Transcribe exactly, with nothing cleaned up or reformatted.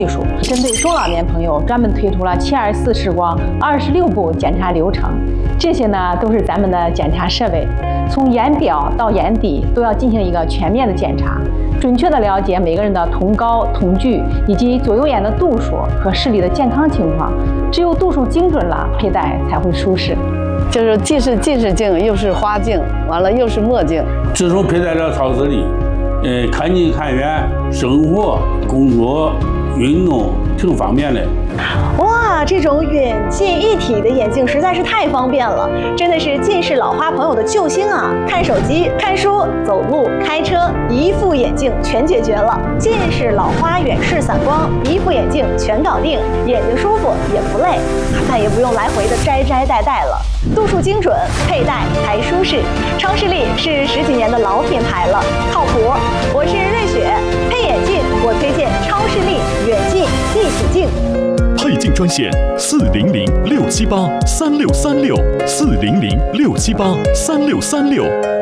技术，针对中老年朋友专门推出了七二四视光二十六步检查流程。这些呢都是咱们的检查设备，从眼表到眼底都要进行一个全面的检查，准确的了解每个人的瞳高、瞳距以及左右眼的度数和视力的健康情况。只有度数精准了，佩戴才会舒适。 就是既是近视镜，又是花镜，完了又是墨镜。 自从佩戴了超视力，呃，看近看远，生活、工作、运动挺方便的。 哇，这种远近一体的眼镜实在是太方便了，真的是近视老花朋友的救星啊！看手机、看书、走路、开车，一副眼镜全解决了。近视、老花、远视、散光，一副眼镜全搞定，眼睛舒服也不累，再也不用来回的摘摘戴戴了。度数精准，佩戴还舒适。超视力是十几年的老品牌了，靠谱。我是瑞雪，配眼镜我推荐超视力远近一体镜。 配镜专线四零零六七八三六三六四零零六七八三六三六。